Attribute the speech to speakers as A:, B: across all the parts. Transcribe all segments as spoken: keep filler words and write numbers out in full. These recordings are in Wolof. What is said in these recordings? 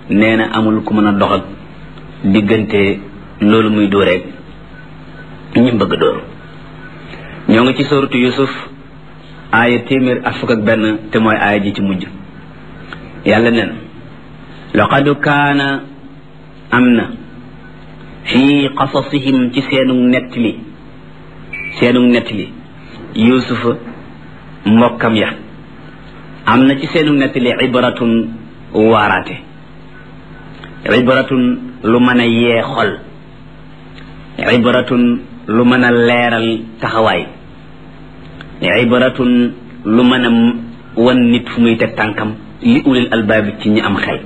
A: nee na amul ku mën a dox ak diggante loolu muy dóoreeg ñu bëgg dóor. ñoo ngi ci sooratu Yusuf aaya téeméer ak fukk ak benn te mooy aaya ji ci mujj. yàlla nen laqad kaana am na fii qasasihim ci seenu nettali seenu nettali yusufa mbokkam ya am na ci seenu nettali ibratun waaraate ibratun lu mën a yee xol ibratun lu mën a leeral taxawaay ibratun lu mën a wan nit fu muy teg tànkam li ulil albaab ci ñi am xel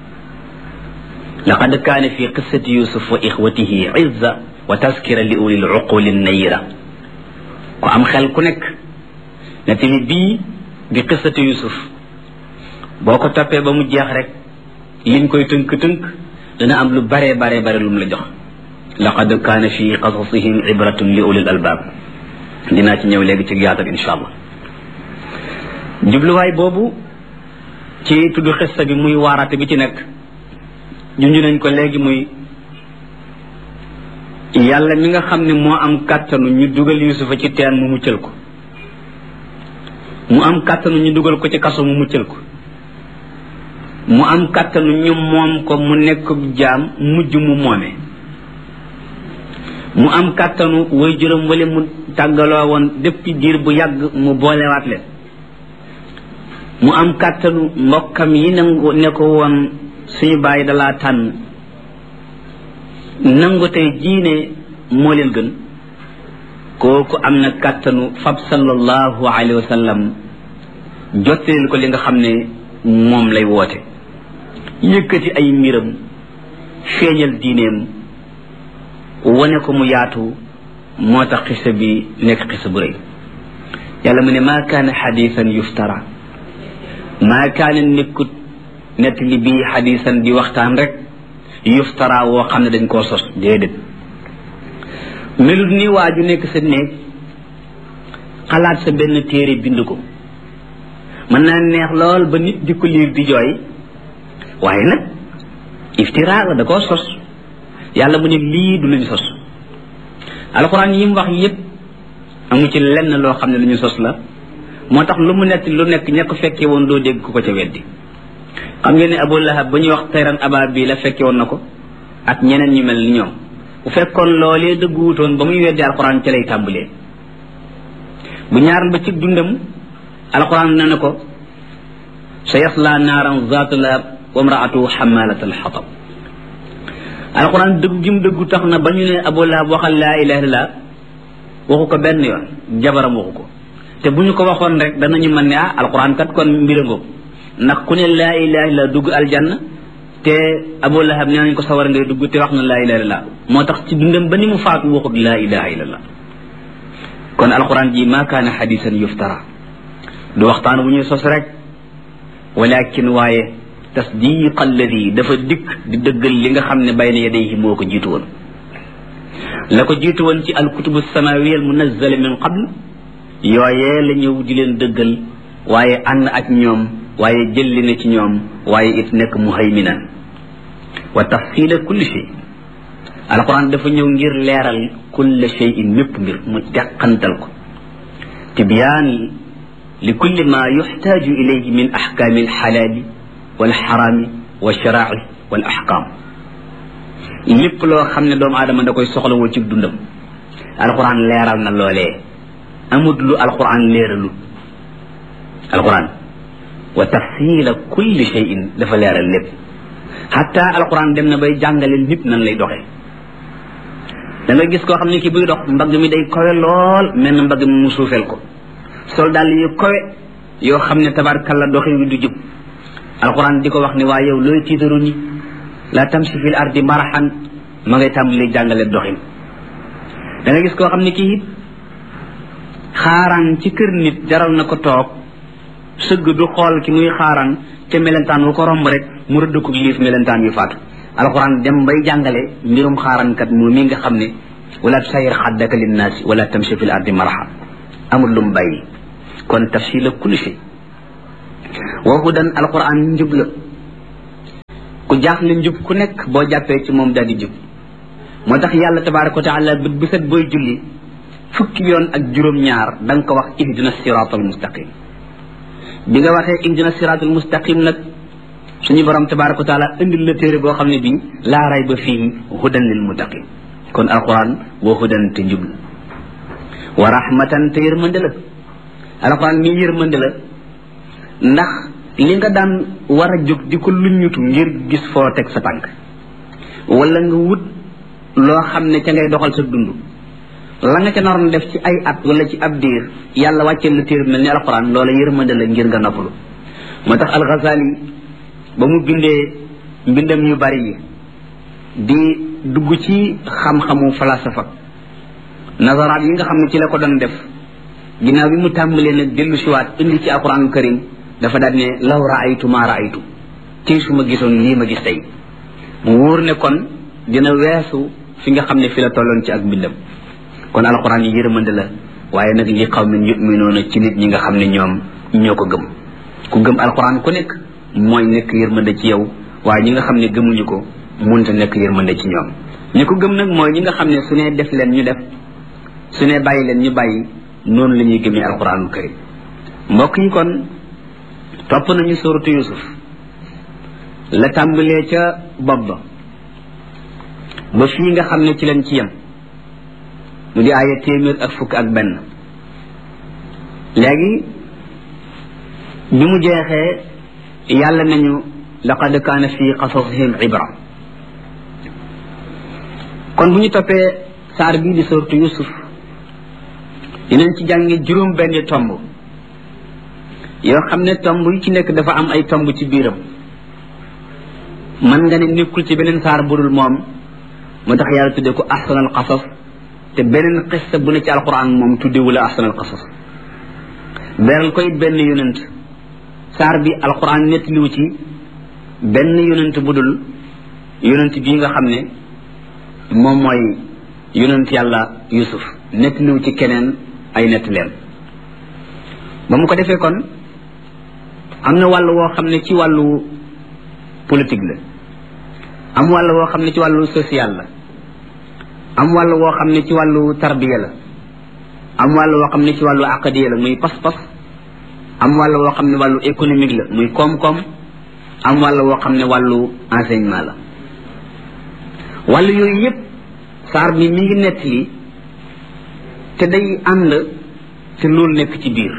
A: laqad kaana fi qissati yusuf wa ixwatihi izza wa taskira li ulil uquli nayira ku am xel ku nekk nettali bii di qissati yusuf boo ko toppee ba mu jeex rek liñ koy tënk-tënk dana am lu bare bare bare lu mu la jox laqad kaana fi qasasihim ibratun li ulil albaab dinaa ci ñëw léegi ci yaatal insha allah jubluwaay boobu ci tudd xissa bi muy waaraate bi ci nekk junju nañ ko léegi muy yàlla mi nga xam ne moo am kàttanu ñu dugal yusufa ci teen mu muccal ko mu am kàttanu ñu dugal ko ci kaso mu muccal ko mu am kàttanu ñu moom ko mu nekk jaam mujj mu moome mu am kàttanu way juróom wala mu tàggaloo woon depuis diir bu yàgg mu boolewaat leen mu am kàttanu mbokkam yi nangu ne ko woon suñu bàyyi dalaa tànn nangu tey jiine moo leen gën kooku am na kàttanu fab sallallahu alayhi wa sallam jottaleel ko li nga xam ne moom lay woote yëkkati ay mbiram feeñal diineem wane ko mu yaatu moo tax xisa bi nekk xisa bu rëy yàlla mu ne maa kaana xadiisan yuftara maa kaana nekkut nett li bii xadiisan di waxtaan rek yuftara woo xam ne dañ koo sos déedéet melut ni waaju nekk sa néeg xalaat sa benn téere bind ko mën naa neex lool ba nit di ko liir di jooy waaye nag iftira la da koo sos yàlla mu ne lii du luñu sos alxuraan yi mu wax yépp amu ci lenn loo xam ne lu ñu sos la moo tax lu mu nett lu nekk ña ko fekkee woon doo dégg ku ko ca weddi xam ngeen ne Abu Lahab ba ñuy wax tayran aba bi la fekke woon na ko ak ñeneen ñu mel ni ñoom bu fekkoon loolee dëgguwutoon ba muy weddi alxuraan ca lay tàmbalee bu ñaaral ba ci dundam alxuraan ne na ko sa yasla naaran zaata lahab wa imraatuhu xamalat alxatab alxuraan dëggu gi mu dëggu tax na ba ñu ne Abu Lahab waxal laa ilaha illallah waxu ko benn yoon jabaram waxu ko te bu ñu ko waxoon rek danañu mën ne ah alxuraan kat kon mbira ngoog ndax ku ne laa ilaha illallah dugg aljanna te Abu Lahab nee nañ ko sawar ngay dugg te wax na laa ilaha illallah moo tax ci dundam ba ni mu faatu waxut laa ilaha illallah kon alxuraan ji maa kaana xadiisan yuftara du waxtaan bu ñuy sos rek walakin waaye tasdiq alladi dafa dikk di dëggal li nga xam ne bayna yadayhi moo ko jiitu woon la ko jiitu woon ci alkutubu samawiya almunazzala min qabl yooyee la ñëw di leen dëggal waaye ànd ak ñoom waaye jëlli na ci ñoom waaye it nekk muhayminan wa tafsila kulli shay alquran dafa ñëw ngir leeral kulli shay'in mépp mbir mu teqantal ko tibyaan li kulli ma yuxtaaju ilayhi min axkaami alxalaali walxaraami walsharaaci wal axkaam lépp loo xam ne doomu aadama da koy soxlawoo ci dundam alquran leeral na loolee amut lu alquran leeralu alquran wa tafsila kulli shay'in dafa leeral lépp xatta alquran dem na bay jàngale nit nan lay doxee da nga gis koo xam ne ki buy dox mbagg mi day kowe lool mel na mbagg mi mu suufeel ko sol daal yu kowe yoo xam ne tabarkalla doxee wi du jub alquran di ko wax ne waa yow looy tiitaru ni la tamsi fil ardi marahan ma ngay tàmbali jàngale doxin da nga gis koo xam ne kii xaaraan ci kër nit jaral na ko toog sëgg du xool ki muy xaaraan te melentaan wu ko romb rek mu rëdd ko liif melentaan yu faatu alquran dem bay jàngale mbirum xaaraankat moom mi nga xam ne wala tusayir xaddaka linnaasi wala tamsi fil ardi maraha amul lu mu bàyyi kon tafsila kulli shay wa hudan alquran njub la ku jaaxle njub ku nekk boo jàppee ci moom daal di jub moo tax yàlla tabaraka wa taala bët bu set booy julli fukki yoon ak juróom-ñaar da nga ko wax ihdina siratal mustaqim bi nga waxee ihdina siratal mustaqim nag suñu borom tabaraka wa taala indil la téere boo xam ne bii laa rayba fii hudan lil muttaqin kon alquran wa hudan te njub la wa rahmatan te yërmande la alquran mi yërmande la ndax li nga daan war a jóg di ko luññutu ngir gis foo teg sa tànk wala nga wut loo xam ne ca ngay doxal sa dund la nga ca naroon def ci ay at wala ci ab diir yàlla wàcceel la téere mel ni alquran loola yërmande la ngir nga noppalu moo tax al-Ghazali ba mu bindee mbindam yu bari yi di dugg ci xam-xamu falasafa nazaraat yi nga xam ne ci la ko doon def ginnaaw bi mu tàmbalee nag dellu siwaat indi ci alquran karim dafa daal ne law raaytu ma raaytu tey su ma gisoon lii ma gis tey mu wóor ne kon dina weesu fi nga xam ne fi la tolloon ci ak mbindam kon alquran yi yërmande la waaye nag li qawmin yu'minuuna ci nit ñi nga xam ne ñoom ñoo ko gëm ku gëm alquran ku nekk mooy nekk yërmande ci yow waaye ñi nga xam ne gëmuñu ko mënta nekk yërmande ci ñoom ñi ko gëm nag mooy ñi nga xam ne su ne def leen ñu def su ne bàyyi leen ñu bàyyi noonu la ñuy gëmee alquranul karim mbokk yi kon topp nañu suratu yusuf la tàmbalee ca bopp ba ba fii nga xam ne ci leen ci yem mu di aaya téeméer ak fukk ak benn léegi bi mu jeexee yàlla nañu laqad kaana fi qasasihim ibra kon bu ñu toppee saar bii di suratu yusuf dinañ ci jànge juróom benn tomb yoo xam ne tomb yi ci nekk dafa am ay tomb ci biiram man nga ne nekkul ci beneen saar budul moom moo tax yàlla tuddee ko ahsanal qasas te beneen xissa bu ne ci alquran moom tuddewula ahsanal qasas beral ko it benn yonent saar bi alquran nettaliwu ci benn yonent budul yonent bii nga xam ne moom mooy yonent yàlla yusuf nettaliwu ci keneen ay nettaleen ba mu ko defee kon am na wàll woo xam ne ci wàllu politique la am wàll woo xam ne ci wàllu social la am wàll woo xam ne ci wàllu tarbiya la am wàll woo xam ne ci wàllu aqadiya la muy pas-pas am wàll woo xam ne wàllu économique la muy koom-koom am wàll woo xam ne wàllu enseignement la wàll yooyu yëpp saar bi mi ngi nettali te day ànd te loolu nekk ci biir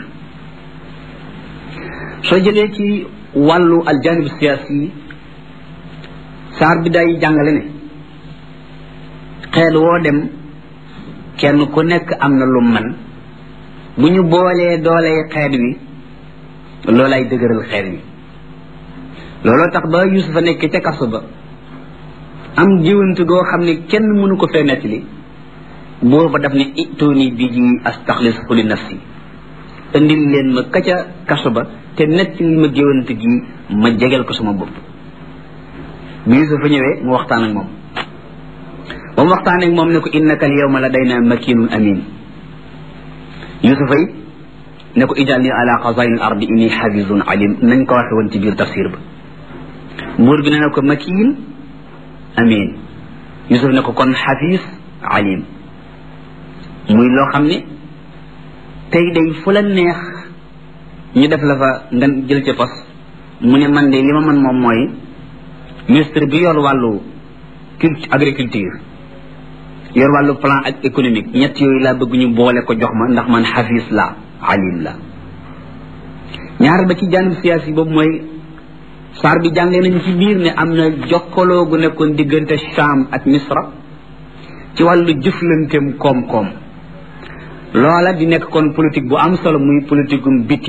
A: soo jëlee ci wàllu aljanib siyaasi yi saar bi day jàngale ne xeet woo dem kenn ku nekk am na lu man bu ñu boolee doolee xeet wi loolay dëgëral xeet wi looloo tax ba Yusufa nekk ca kaso ba am jiwant goo xam ne kenn mënu ko fee nettali booba daf ne itooni bi ji astaxlisu li nafsi indil leen ma ka ca kaso ba te nettali ma géwant gi ma jegel ko sama bopp bi Yusufa ñëwee mu waxtaan ak moom ba mu waxtaan ak moom ne ko innaka al yawma ladayna makinun amin Yusufa it ne ko ij'alni ala xazaini al ardi inni xafizun alim nañ ko waxe woon ci biir tafsir ba buur bi ne ne ko makin amin Yusuf ne ko kon xafiz alim muy loo xam ne tey day fu la neex ñu def la fa nga jël ca pos mu ne man de li ma mën moom mooy ministre bi yor wàllu culture agriculture yor wàllu plan ak économique ñett yooyu laa bëgg ñu boole ko jox ma ndax man xafiis la alim la ñaar ba ci janib siyaasi boobu mooy saar bi jàngee nañ ci biir ne am na jokkaloo gu nekkoon diggante Sham ak Misra ci wàllu jëflanteem koom-koom loola di nekk kon politique bu am solo muy politique gum biti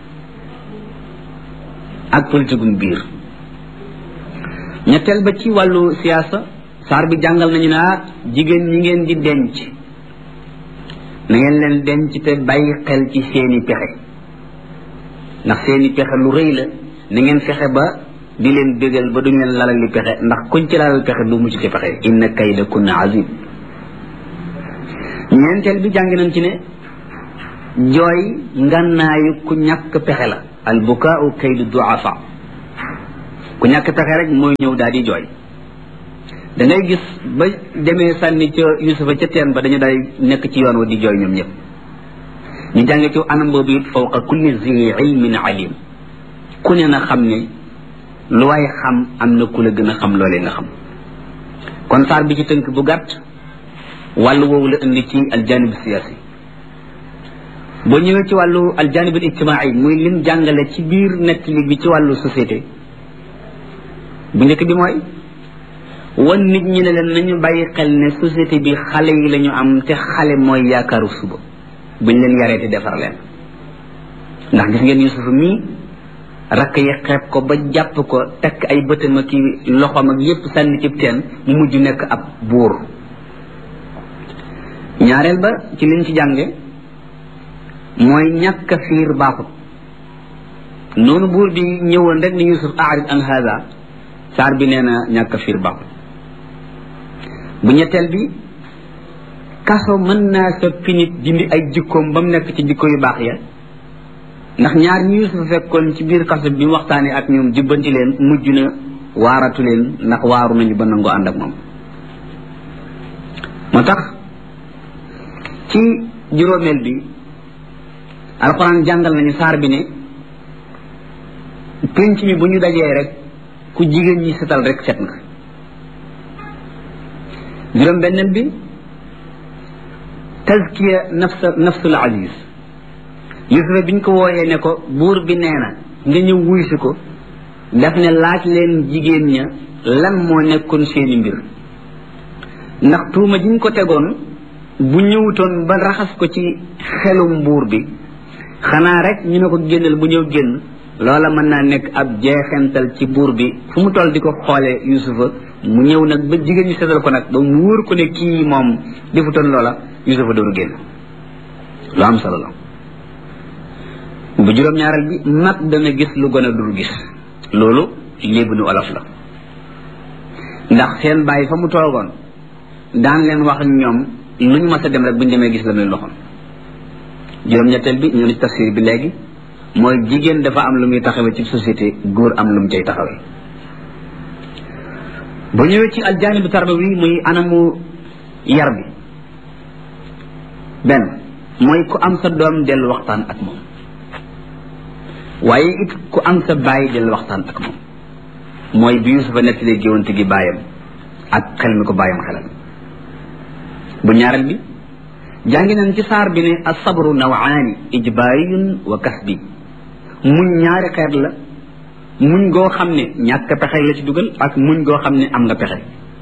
A: ak politique gum biir ñetteel ba ci wàllu siyaasa saar bi jàngal nañu naa jigéen ñi ngeen di denc na ngeen leen denc te bàyyi xel ci seeni pexe ndax seeni pexe lu rëy la na ngeen fexe ba di leen bégal ba duñ leen lalal li pexe ndax kuñ ci lalal pexe du mucc ci pexe inna kayda kunna azim ñeenteel bi jàng nañ ci ne jooy ngannaayu ku ñàkk pexe la al bukaau kaydu duafa ku ñàkk pexe rek mooy ñëw daal di jooy da ngay gis ba demee sànni ca Yusufa ca teen ba dañu daal nekk ci yoon wa di jooy ñoom ñëpp ñu jànge ci anam boobu it fawqa kulli zi ilmin alim ku ne na xam ne lu waay xam am na ku la gën a xam loolee nga xam kon saar bi ci tënk bu gàtt wàllu woowu la indi ci aljanib siyaasi boo ñëwee ci wàllu aljanib al ijtimaai muy lim jàngale ci biir nettali bi ci wàllu société bu njëkk bi mooy wan nit ñi ne leen nañu bàyyi xel ne société bi xale yi la ñu am te xale mooy yaakaaru suba buñ leen yaree te defar leen ndax gis ngeen Yusufa mii rakk yi xeeb ko ba jàpp ko tekk ay bëtam ak loxoom ak yépp sànni cib teen mu mujj nekk ab buur ñaareel ba ci liñ ci jànge mooy ñàkk a fiir baaxut noonu buur bi ñëwoon rek ni Yusuf aarid an hada saar bi nee na ñàkk a fiir baaxut bu ñetteel bi kaso mën naa soppi nit dindi ay jikkoom ba mu nekk ci jikko yu baax ya ndax ñaar ñi Yusuf fekkoon ci biir kaso bi waxtaane ak ñoom jubbanti leen mujj na waaratu leen ndax waaru nañu ba nangoo ànd ak moom moo tax ci juróomeel bi alxuraan jàngal nañu saar bi ne pénc mi bu ñu dajee rek ku jigéen ñi setal rek set nga juróom benneel bi tazkiya nafsa nafsul aziz Yusufa biñ ko wooyee ne ko buur bi nee na nga ñëw wuy si ko daf ne laaj leen jigéen ña lan moo nekkoon seeni mbir ndax tuuma jiñ ko tegoon bu ñëwutoon ba raxas ko ci xelum buur bi xanaa rek ñu ne ko génnal bu ñëw génn loola mën naa nekk ab jeexental ci buur bi fu mu toll di ko xoolee Yusufa mu ñëw nag ba jigéen ñi seetal ko nag ba mu wóor ko ne kii moom defutoon loola Yusufa dooru génn lu am solo la bu juróom-ñaaral bi mag dana gis lu gën a dul gis loolu léebu nu olof la ndax seen bàyyi fa mu toogoon daan leen wax ak ñoom lu ñu mas a dem rek bu ñu demee gis la muy loxoon juróom-ñetteel bi ñu ci tafsir bi léegi mooy jigéen dafa am lu muy taxawee ci société góor am lu mu cay taxawee bu ñëwee ci aljaanibu tarbawi muy anamu yar bi benn mooy ku am sa doom dellu waxtaan ak moom waaye it ku am sa bàyyi dellu waxtaan ak moom mooy bi Yusufa nettalee géwante gi bàyyam ak xel mi ko bàyyam xelal bu ñaareel bi jàngi nañ ci saar bi ne asabru nawaani ijbaariyun wa kasbi muñ ñaari xeet la muñ goo xam ne ñàkk pexe la ci dugal ak muñ goo xam ne am nga pexe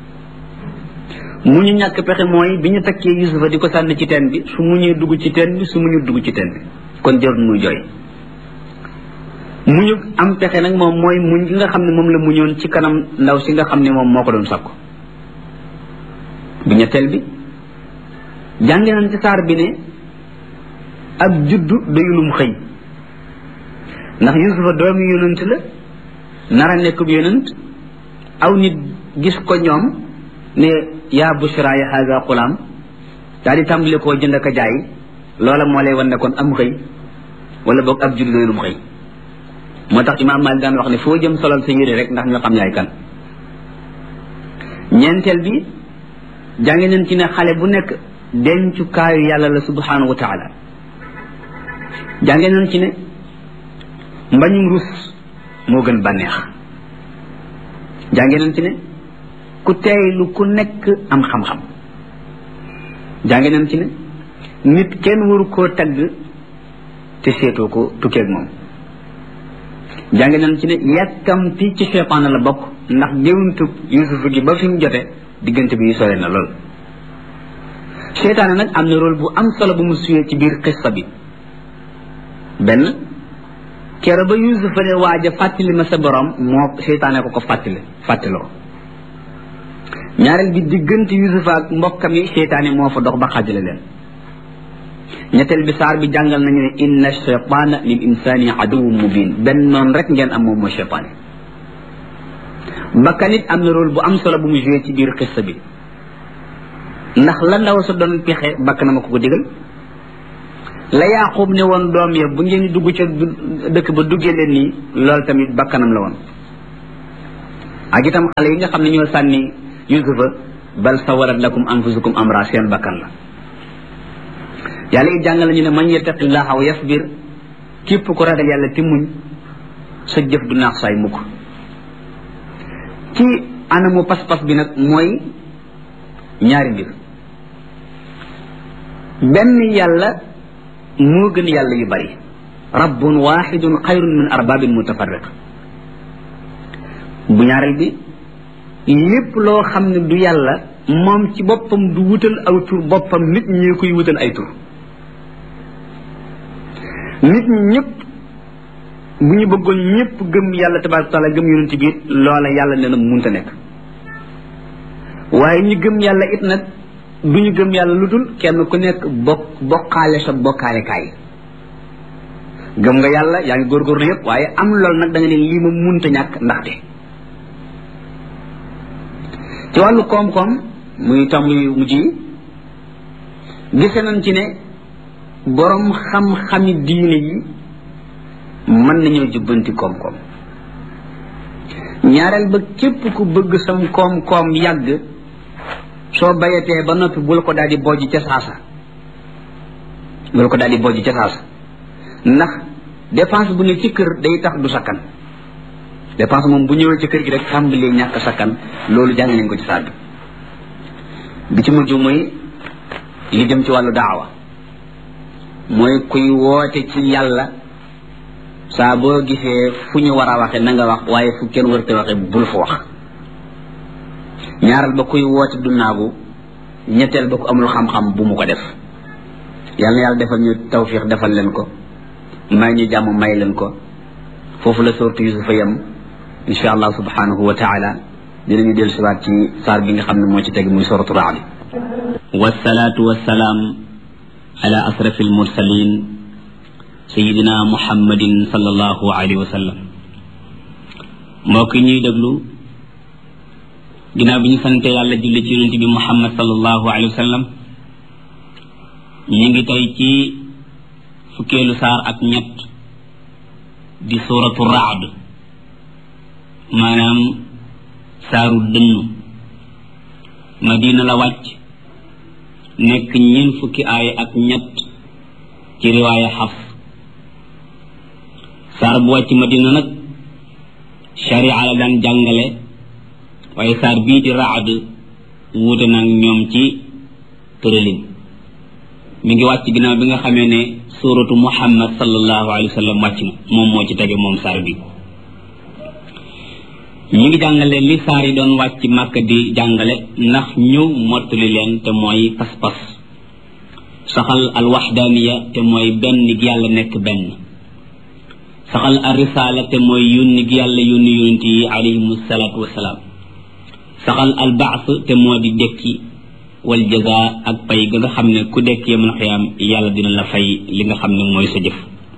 A: muñu ñàkk pexe mooy bi ñu takkee Yusufa di ko sànni ci teen bi su muñee dugg ci teen bi su muñu dugg ci teen bi kon jarul muy jooy muñu am pexe nag moom mooy muñ gi nga xam ne moom la muñoon ci kanam ndaw si nga xam ne moom moo ko doon sakku bu ñetteel bi jànge nañ ci saar bi ne ab juddu doyulum xëy ndax Yusufa doomi yonent la nara nekkub yonent aw nit gis ko ñoom ne yaa bushra ya haza xulaam daal di tàmbale koo jënd ak a jaay loola moo lay wan ne kon am xëy wala boog ab juddu doyulum xëy moo tax imaam Maalik daan wax ne foo jëm solal sa yére rek ndax ñu xam yaay kan ñeenteel bi jànge nañ ci ne xale bu nekk dencukaayu yàlla la subhanahu wa taala jànge nañ ci ne mbañum rus moo gën bànneex jànge nañ ci ne ku teeylu ku nekk am xam-xam jànge nañ ci ne nit kenn waru koo tagg te seetoo ko tukkeeg moom jànge nañ ci ne yàkkamti ci seytaane la bokk ndax géwuntu Yusufa gi ba fi mu jote diggante bi sore na lool seytaane nag am na rôle bu am solo bu mu suyee ci biir xissa bi benn kero ba Yusufa ne waaja fàttali ma sa borom moo seytaane ko ko fàttali fàttaloo ñaareel bi diggante Yusufa ak mbokkam yi seytaane moo fa dox ba xaajale leen ñetteel bi saar bi jàngal nañu ne inna cheytaana lil insani aduwwun mubin benn noonu rek ngeen am moom mooy cheytaane bakkan it am na rôle bu am solo bu mu joué ci biir xissa bi ndax la ndaw sa doon pexe bakk na ma ko ko digal la Yaaqub ne woon doom ya bu ngeen dugg ca dëkk ba duggee leen nii loolu tamit bakkanam la woon ak itam xale yi nga xam ne ñoo sànni yusufa bal sawarat lakum anfusukum amra seen bakkan la yàlla it jàngal ñu ne man yattaqillaha wa yasbir képp ko ragal yàlla te muñ sa jëf du naax saay mukk ci anamu pas-pas bi nag mooy ñaari mbir benn yàlla moo gën yàlla yu bari rabbun waxidun xayrun min arbabin mutafarriq bu ñaareel bi lépp loo xam ne du yàlla moom ci boppam du wutal aw tur boppam nit ñi koy wutal ay tur nit ñi ñëpp bu ñu bëggoon ñëpp gëm yàlla tabaraka taala gëm yonent bi loola yàlla nee na munta nekk waaye ñu gëm yàlla it nag du ñu gëm yàlla lu dul kenn ku nekk bokk bokkaale sa bokkaale kaay gëm nga yàlla yaa ngi góorgóorlu yëpp waaye am loolu nag da nga ne lii ma munta ñàkk ndaxte ci wàllu koom-koom muy tomb yu mujj yi gise nañ ci ne borom xam-xami diine yi mën nañoo jubbanti koom-koom ñaareel ba képp ku bëgg sam koom-koom yàgg soo bayatee ba noppi bul ko daal di bojj ca saasa bul ko daal di bojj ca saasa ndax dépense bu ne ci kër day tax du sakkan dépense moom bu ñëwee ci kër gi rek tàmbalee ñàkk sakkan loolu jàng nañ ko ci saar bi bi ci mujj mooy li jëm ci wàllu daawa mooy kuy woote ci yàlla saa boo gisee fu ñu war a waxe na nga wax waaye fu kenn warute waxe bul fa wax ñaaral ba kuy woote du naagu ñetteel ba ku amul xam-xam bu mu ko def yàlla na yàlla defal ñu tawfiq defal leen ko may ñu jàmm may leen ko foofu la sourate Yusufa yam insha allah subhanahu wa taala dinañu del siwaat ci saar bi nga xam ne moo ci teg muy sourate Ra'd wasalaatu wasalaam ala asrafi almursalin sayidina muhammadin sallallahu alayhi wa sallam mbokk ñuy déglu ginnaaw bi ñu sante yàlla julli ci yonent bi muhammad sallallahu alayhi wa sallam ñu ngi tey ci fukkeelu saar ak ñett di suratu Ra'd maanaam saaru dënnu madina la wàcc nekk ñeen fukki aaya ak ñett ci riwaaya Hafs saar bu wàcc madina nag sharia la daan jàngale waaye saar bii di Ra'd wuute nag ñoom ci tëralin mi ngi wàcc ginnaaw bi nga xamee ne suratu muhammad sallallahu alayhi wa sallam wàcc na moom moo ci tege moom saar bi mi ngi jàngale li saar yi doon wàcc màkk di jàngale ndax ñëw mottali leen te mooy pas-pas saxal al waxdaaniya te mooy benn gi yàlla nekk benn saxal al risaala te mooy yónni gi yàlla yónni yónent yi alayhimu salaatu wasalaam saxal al baas te moo di dekki wal jaza ak pay ga nga xam ne ku dekk yamal xiyaam yàlla dina la fay li nga xam ne mooy sa jëf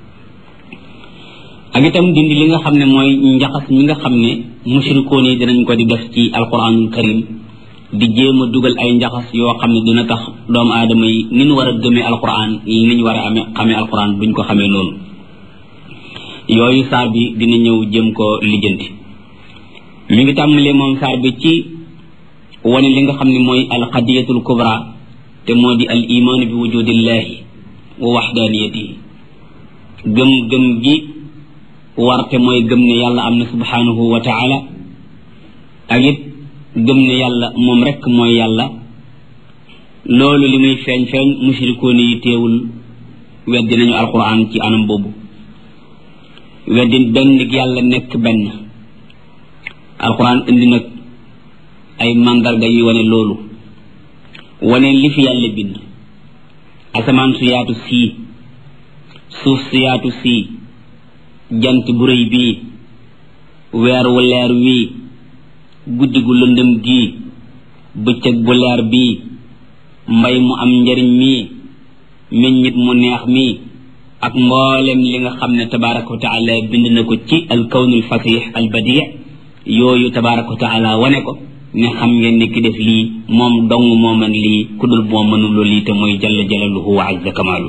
A: ak itam dindi li nga xam ne mooy njaxas mi nga xam ne mushrikoon yi dinañ ko di def ci alquranul karim di jéem a dugal ay njaxas yoo xam ne dina tax doomu aadama yi ni ñu war a gëmee alquran ni ñu war a amee xamee alquran duñ ko xamee noonu yooyu saar bi dina ñëw jëm ko lijjanti mi ngi tàmbalee moom saar bi ci wane li nga xam ne mooy alqadiyatul kubra te moo di al imaanu bi wujudillahi wa waxdaaniyatihi gëm gëm gi warte mooy gëm ne yàlla am na subhanahu wa taala ak it gëm ne yàlla moom rek mooy yàlla loolu li muy feeñ feeñ mushrikoon yi teewul weddi nañu alquran ci anam boobu weddi benn gi yàlla nekk benn alquran indi nag ay mandarga yi wane loolu wane li fi yàlla bind asamaan su yaatu sii suuf su yaatu sii jant bu rëy bii weer wu leer wii guddi gu lëndëm gii bëccëg bu leer bii mbay mu am njariñ mii meññit mu neex mii ak mboolem li nga xam ne tabaraka wa taala bind na ko ci al kawnul fasih al badi yooyu tabaraka wa taala wane ko ne xam ngeen ne ki def lii moom dong moo mën lii ku dul moo mënuloo lii te mooy jalla jalaluhu wa azza kamaalu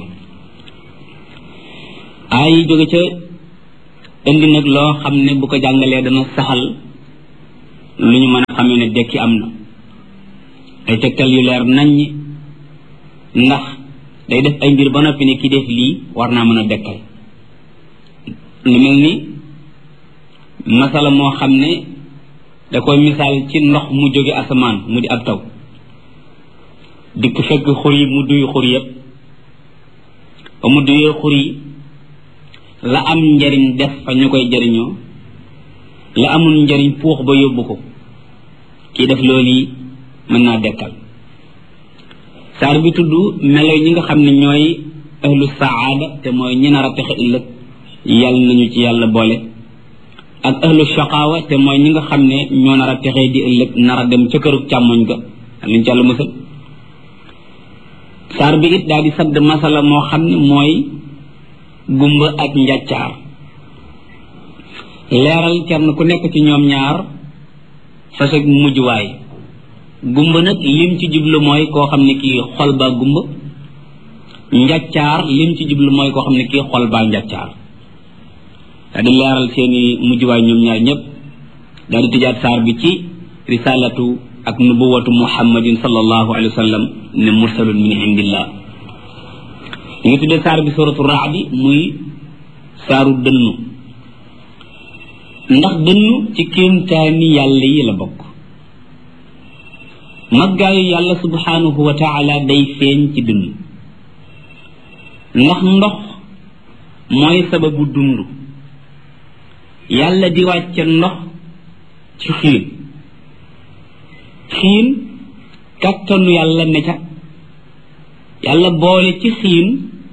A: ay jóge ca indi nag loo xam ne bu ko jàngalee dana saxal
B: lu ñu mën a xamee ne dekki am na ay tegtal yu leer naññi ndax day def ay mbir ba noppi ne ki def lii war naa mën a dekkal lu mel ni masala moo xam ne da koy misaal ci ndox mu jóge asamaan mu di ab taw dikk fekk xur yi mu duy xur yépp ba mu duyee xur yi la am njariñ def fa ñu koy jariñoo la amul njariñ puux ba yóbbu ko kii def loolu yi mën naa dekkal saar bi tudd melo ñi nga xam ne ñooy ahlu saada te mooy ñi nar a texe ëllëg yàlla nañu ci yàlla boole ak ahlu shaqaawa te mooy ñi nga xam ne ñoo nar a texee di ëllëg nar a dem ca kërug càmmoñ ga luñ ci yàlla musal saar bi it daal di sadd masala moo xam ne mooy gumba ak njàccaar leeral kenn ku nekk ci ñoom ñaar fasag mujjuwaay gumba nag lim ci jublu mooy koo xam ne kii xol baa gumba njàccaar lim ci jublu mooy koo xam ne kii xol baa njàccaar daal di leeral seeni mujjuwaay ñoom ñaar ñëpp daal di tëjaat saar bi ci risalatu ak nubuwatu muhammadin sallallahu alayhi wa sallam ne mursalun min indillah li nga tuddee saar bi suratu raadi muy saaru dënnu ndax dënnu ci kéemtaani yàlla yi la bokk maggaayu yàlla subhanahu wa taala day feeñ ci dënnu ndax ndox mooy sababu dund yàlla di wàcce ndox ci xiin xiin kattanu yàlla ne ca yàlla boole ci xiin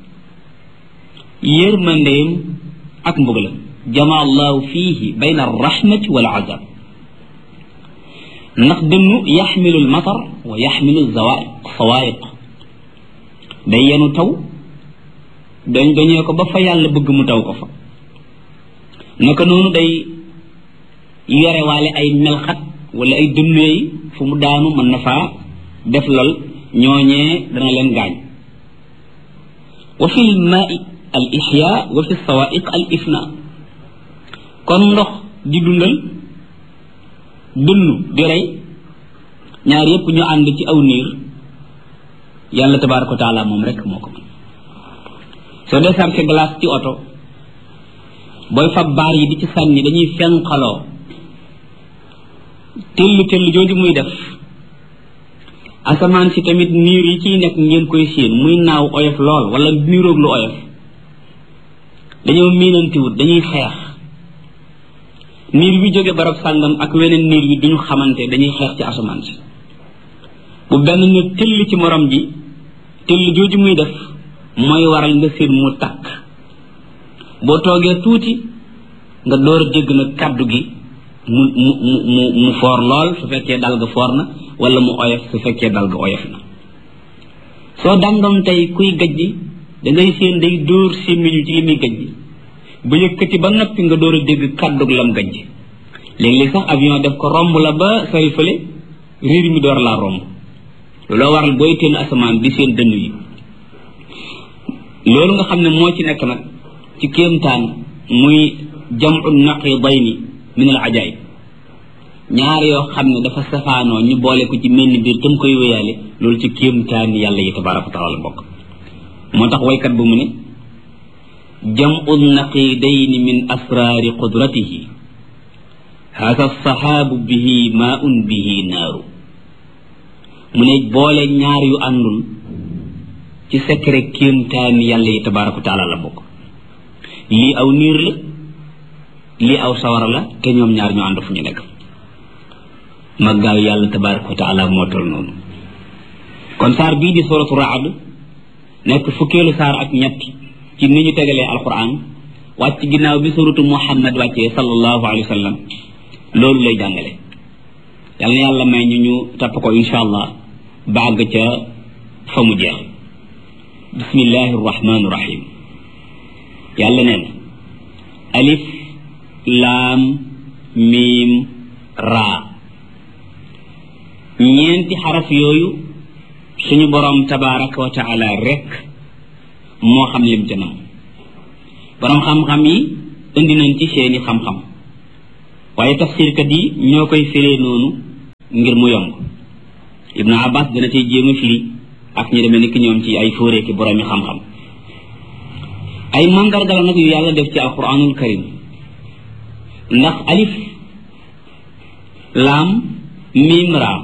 B: yërmandeem ak mbugalam jama allahu fiihi bayna arrahmati wal azab ndax dënnu yaxmilu almatar wa yaxmilu zawaiq sawaiq day yenu taw dañ doñee ko ba fa yàlla bëgg mu taw ko fa naka noonu day yore waale ay melxat wala ay dënneey fu mu daanu mën na faa def lol ñooñee dana leen gaañ wa fi lmaai al ihya wa fi sawaiq al ifna kon ndox di dundal dënnu di rey ñaar yépp ñu ànd ci aw niir yàlla tabaraka wa taala moom rek moo ko mën soo dee sarfe glace ci oto booy fab baar yi di ci sànni dañuy fenqaloo tell tell jooju muy def asamaan si tamit niir yi ciy nekk ngeen koy séen muy naaw oyof lool wala niiroog lu oyof dañoo miinantiwut dañuy xeex niir bi jóge barab sàngam ak weneen niir bi duñu xamante dañuy xeex ci asamaan si bu benn ne tell ci morom ji tell jooju muy def mooy waral nga séen mu takk boo toogee tuuti nga door a dégg na kàddu gi mu mu mu mu foor lool su fekkee dal ga foor na wala mu oyof su fekkee dal ga oyof na soo dandoom tey kuy gajji da ngay seen day dóor sémmiñu ci li muy gajji ba yëkkati ba noppi nga door a dégg kàddug lam gajji léeg-léeg sax avion def ko romb la ba sori fële riir mi door laa romb looloo waral booy teen asamaan di seen dënn yi loolu nga xam ne moo ci nekk nag ci kéemtaan muy jamu naqidayni min al ajaib ñaar yoo xam ne dafa safaanoo ñu boole ko ci mel ni biir tam koy wéyaale loolu ci kéemtaan yàlla yi tabaraka wa taala bokk moo tax waykat bu mu ne jamu naqidayni min asraari qudratihi hada sahaabu bihi maun bihi naaru mu ne boole ñaar yu àndul ci secret kéemtaan yàlla yi tabaraka wa taala la bokk lii aw niir la lii aw sawara la te ñoom ñaar ñu ànd fu ñu nekk maggaayu yàlla tabaraka wa taala moo tol noonu kon saar bii di suratu raad nekk fukkeelu saar ak ñett ci ni ñu tegalee alquran wàcc ginnaaw bi suratu muhammad wàccee sallallahu alayhi wa sallam loolu lay jàngale yàlla na yàlla may ñu ñu topp ko insha allah bàgg ca fa mu jeex bismillahi rahmani rahim yàlla nee na alif laam miim raa ñeenti xaraf yooyu suñu borom tabaraka wa taala rek moo xam lim ca nam borom xam-xam yi indi nañ ci seeni xam-xam waaye tafsirkat yi ñoo koy firee noonu ngir mu yomb ibnu abbas dana cay jéem a firi ak ñu demee nekk ñoom ci ay fóoree ki boroomi xam-xam ay mandarga la nag yu yàlla def ci alquranul karim ndax alif laam miim raa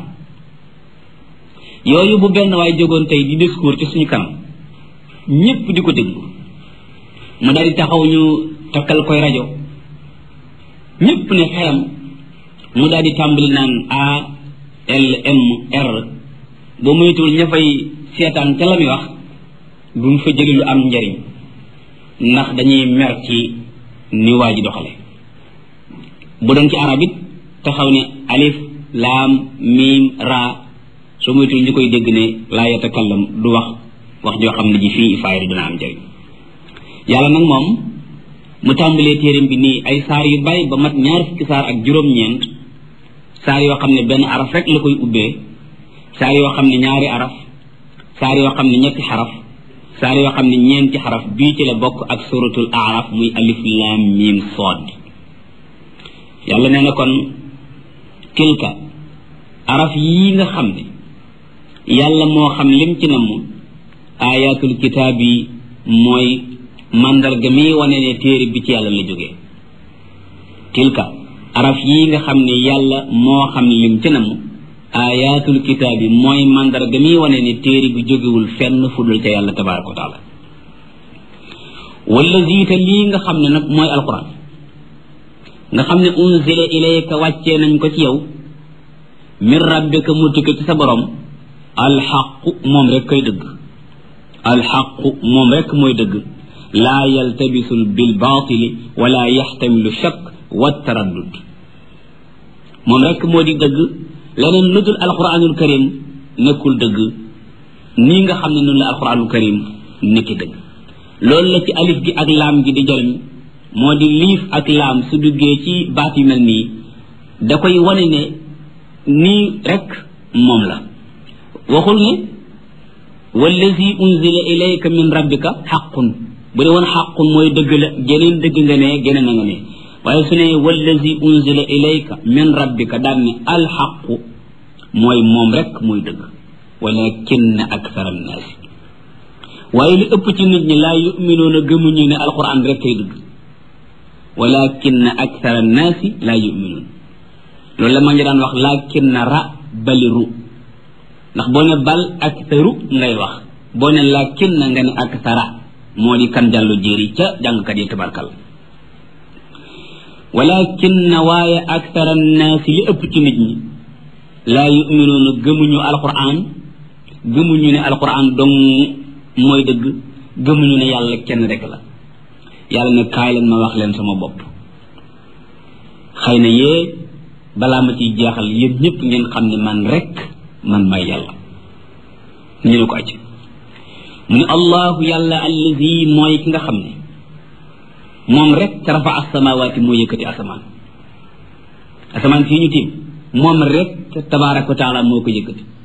B: yooyu bu benn waay jógoon tey di discours ci suñu kanam ñépp di ko déglu mu daal di taxaw ñu takkal koy rajo ñépp ne xeram mu daal di tàmbali naan A L M R ba muytul ña fay seetaan ca la muy wax bu mu fa jëli lu am njariñ ndax dañuy mer ci ni waa ji doxale bu doon ci arab it taxaw ne alif laam miim raa soo muytul ñu koy dégg ne laa yatakallam du wax wax joo xam ne ji fii faayda dina am njariñ yàlla nag moom mu tàmbalee téeram bi nii ay saar yu bari ba mat ñaar fukki saar ak juróom-ñeent saar yoo xam ne benn araf rek la koy ubbee saar yoo xam ne ñaari araf saar yoo xam ne ñetti xaraf saar yoo xam ne ñeenti xaraf bii ci la bokk ak suratul araf muy alif lam mim sood yàlla nee na kon tilka araf yii nga xam ne yàlla moo xam lim ci namm ayatul kitaab yi mooy mandarga mi wane ne téere bi ci yàlla la jógee tilka araf yii nga xam ne yàlla moo xam lim ci namm ayatul kitaab yi mooy mandarga mi wane ne téere bi jógewul fenn fudul ca yàlla tabaraka wa taala wala ziita lii nga xam ne nag mooy alquran nga xam ne unzila ilayka wàccee nañ ko ci yow min rabbika mu tukke ci sa borom alxaqu moom rek koy dëgg alxaqu moom rek mooy dëgg laa yaltabisul bil baatili wala yaxtamilu shakk wa taraddud moom rek moo di dëgg leneen lu dul alquranul karim nekkul dëgg nii nga xam ne noonu la alquranul karim nekki dëgg loolu la ci alif gi ak laam gi di jariñ moo di liif ak laam su duggee ci baat yu mel nii da koy wane ne nii rek moom la waxul ne wallazi unzila ilayka min rabbika xaqun bu dee woon xaqun mooy dëgg la geneen dëgg nga ne geneen na nga ne waaye su ne wallazi unzila ilayka min rabbika daan ne alxaqu mooy moom rek mooy dëgg walakinna akthara annaasi waaye li ëpp ci nit ñi laa yuminuuna gëmuñu ne alquran rek kay dëgg walakinna akthara annaasi laa yuminuun loolu la ma ngi daan wax lakinna ra baliru ndax boo ne bal aktharu ngay wax boo ne lakinna nga ne akthara moo di kan jàllu jéeri ca jàngkat yi tabarkal walakinna waaye akthara annaasi li ëpp ci nit ñi laa yuminuuna gëmuñu alquran gëmuñu ne alquran dong mooy dëgg gëmuñu ne yàlla kenn rek la yàlla ne kaay leen ma wax leen sama bopp xëy na yee balaa ma ciy jeexal yéen ñëpp ngeen xam ne man rek man may yàlla ñu ne ko acc mu ne allahu yàlla allazi mooy ki nga xam ne moom rek rafa asamawaati moo yëkkati asamaan asamaan fii ñu tiim moom rek tabaraka wa taala moo ko yëkkati